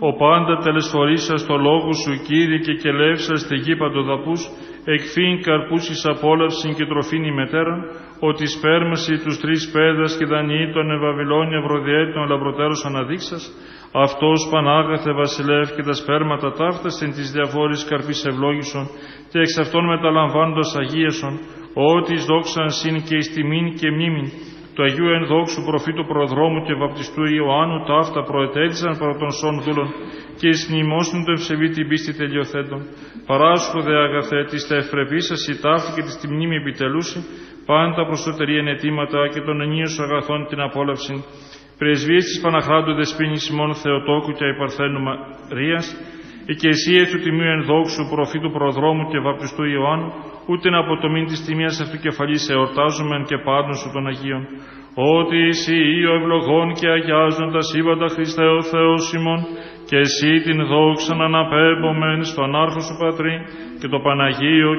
ο πάντα τελεσφορήσας το λόγο σου, Κύριε, και κελεύσας τη γη παντοδαπούς, εκφύν καρπούς εις απόλαυσιν και τροφήν ημετέραν, ότι σπέρμαση τους τρεις πέδας και δανειοί των Βαβυλώνια ευρωδιέτων λαμπροτέρους αναδείξας, αυτός Πανάγαθε βασιλεύ και τα σπέρματα ταύτας εν της διαφόρης καρπής ευλόγησον και εξ αυτών μεταλαμβάνοντας αγίασον, ότι εις δόξαν συν και εις τιμήν και μνήμην του Αγίου Ενδόξου προφήτου προδρόμου και βαπτιστού Ιωάννου ταύτα προετέλησαν παρά των σών δούλων και εις μνημόσουν το ευσεβή την πίστη τελειοθέντων. Παράσχω δε αγαθέ της τα ευπρεπίσας η ταύτη και της τη μνήμη επιτελούση, πάντα προσωτερίαν αιτήματα και των ενίους αγαθών την απόλαυση. Πρεσβείες της Παναχράντου Δεσποίνης ημών Θεοτόκου και Αϊπαρθένου Μαρίας, οικεσίες του Τιμίου Ενδόξου προφήτου προδρόμου και βαπτιστού Ιωάννου, ούτε να αποτομήν της τιμίας αυτού κεφαλής εορτάζομεν και πάντων σου των Αγίων. Ότι εσύ ο ευλογών και αγιάζοντα σύμπαντα Χριστέ ο Θεός ημών, και εσύ την δόξαν αναπέμπομεν στον Άρχο σου Πατρί και το Παναγίο